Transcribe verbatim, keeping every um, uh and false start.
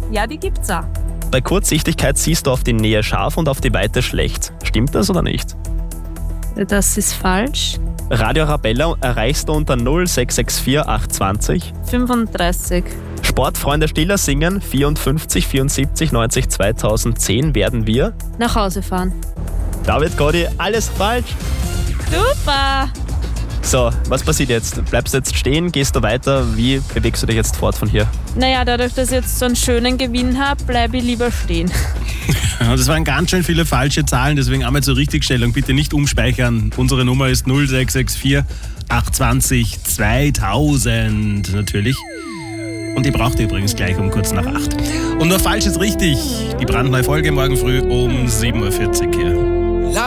Ja, die gibt's auch. Bei Kurzsichtigkeit siehst du auf die Nähe scharf und auf die Weite schlecht. Stimmt das oder nicht? Das ist falsch. Radio Arabella erreichst du unter null sechs sechs vier acht zwanzig. fünfunddreißig. Sportfreunde Stiller singen vierundfünfzig vierundsiebzig neunzig zweitausendzehn werden wir. Nach Hause fahren. David, Godi, alles falsch. Super! So, was passiert jetzt? Bleibst du jetzt stehen? Gehst du weiter? Wie bewegst du dich jetzt fort von hier? Naja, dadurch, dass ich jetzt so einen schönen Gewinn habe, bleibe ich lieber stehen. Das waren ganz schön viele falsche Zahlen, deswegen einmal zur Richtigstellung. Bitte nicht umspeichern. Unsere Nummer ist null sechs sechs vier acht zwanzig zweitausend natürlich. Und die braucht ihr übrigens gleich um kurz nach acht. Und nur falsch ist richtig. Die brandneue Folge morgen früh um sieben Uhr vierzig hier.